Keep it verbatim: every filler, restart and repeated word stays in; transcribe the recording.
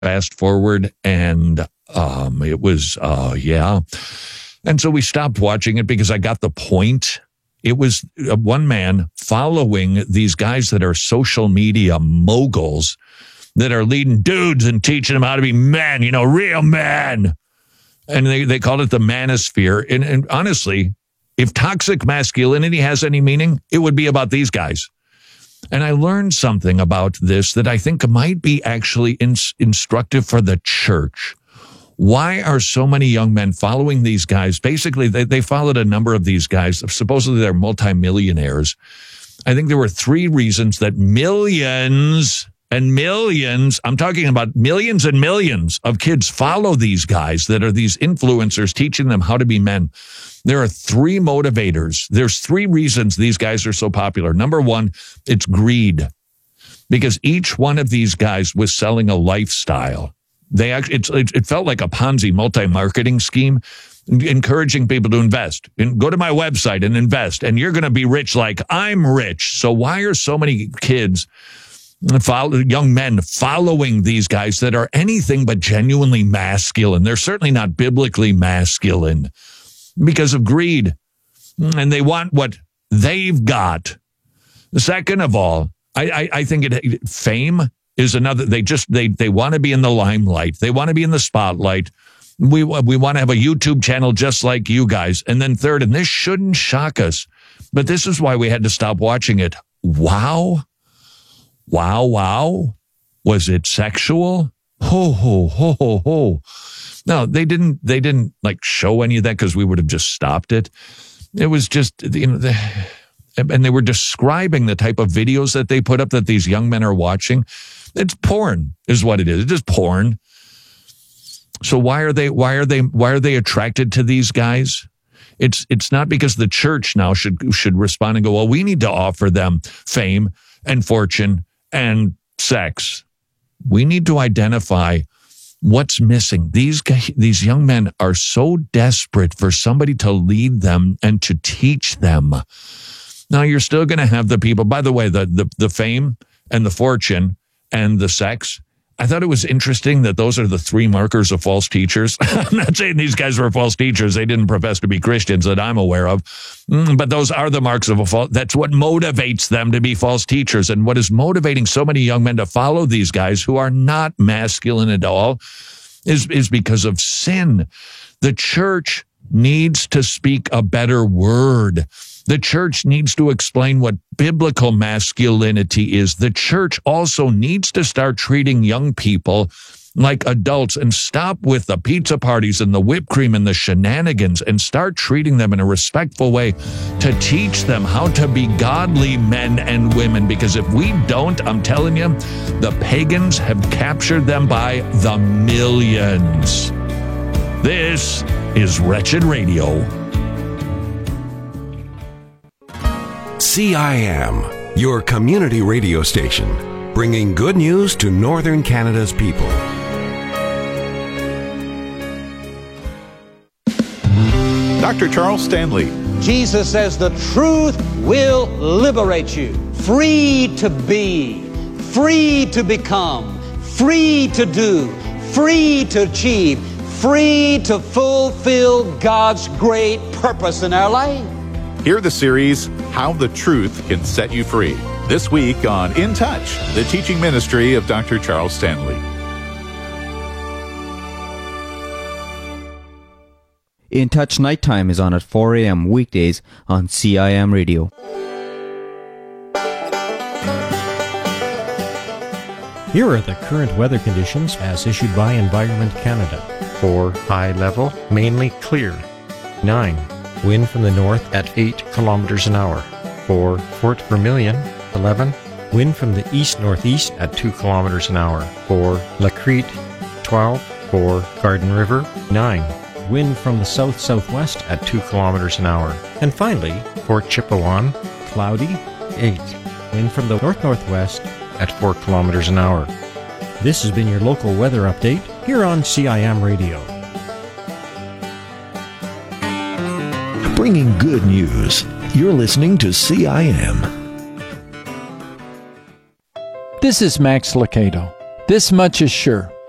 Fast forward, and um, it was, uh, yeah. And so we stopped watching it because I got the point. It was one man following these guys that are social media moguls that are leading dudes and teaching them how to be men, you know, real men. And they, they called it the manosphere. And, and honestly, if toxic masculinity has any meaning, it would be about these guys. And I learned something about this that I think might be actually in, instructive for the church. Why are so many young men following these guys? Basically, they, they followed a number of these guys. Supposedly, they're multimillionaires. I think there were three reasons that millions and millions, I'm talking about millions and millions of kids follow these guys that are these influencers teaching them how to be men. There are three motivators. There's three reasons these guys are so popular. Number one, it's greed, because each one of these guys was selling a lifestyle. They actually, it's, it felt like a Ponzi multi-marketing scheme, encouraging people to invest. And go to my website and invest, and you're going to be rich like I'm rich. So why are so many kids, follow, young men, following these guys that are anything but genuinely masculine? They're certainly not biblically masculine. Because of greed, and they want what they've got. Second of all, I, I, I think it, fame is another. They just they they want to be in the limelight. They want to be in the spotlight. We we want to have a YouTube channel just like you guys. And then third, and this shouldn't shock us, but this is why we had to stop watching it. Wow, wow, wow. Was it sexual? Ho ho ho ho ho. No, they didn't. They didn't like show any of that because we would have just stopped it. It was just, you know, the, and they were describing the type of videos that they put up that these young men are watching. It's porn, is what it is. It's just porn. So why are they? Why are they? Why are they attracted to these guys? It's it's not because the church now should should respond and go, well, we need to offer them fame and fortune and sex. We need to identify what's missing. These guys, these young men are so desperate for somebody to lead them and to teach them. Now, you're still going to have the people, by the way, the, the, the fame and the fortune and the sex. I thought it was interesting that those are the three markers of false teachers. I'm not saying these guys were false teachers. They didn't profess to be Christians that I'm aware of. But those are the marks of a false. That's what motivates them to be false teachers. And what is motivating so many young men to follow these guys who are not masculine at all is, is because of sin. The church needs to speak a better word. The church needs to explain what biblical masculinity is. The church also needs to start treating young people like adults and stop with the pizza parties and the whipped cream and the shenanigans and start treating them in a respectful way to teach them how to be godly men and women. Because if we don't, I'm telling you, the pagans have captured them by the millions. This is Wretched Radio. C I M, your community radio station, bringing good news to Northern Canada's people. Doctor Charles Stanley. Jesus says the truth will liberate you. Free to be, free to become, free to do, free to achieve, free to fulfill God's great purpose in our life. Hear the series, How the Truth Can Set You Free, this week on In Touch, the teaching ministry of Doctor Charles Stanley. In Touch Nighttime is on at four a.m. weekdays on C I M Radio. Here are the current weather conditions as issued by Environment Canada. For high level, mainly clear. nine. Wind from the north at eight kilometers an hour. For Fort Vermilion, eleven. Wind from the east-northeast at two kilometers an hour. For La Crete, twelve. For Garden River, nine. Wind from the south-southwest at two kilometers an hour. And finally, for Chipewyan, cloudy, eight. Wind from the north-northwest at four kilometers an hour. This has been your local weather update here on C I M Radio. Bringing good news. You're listening to C I M. This is Max Lucado. This much is sure.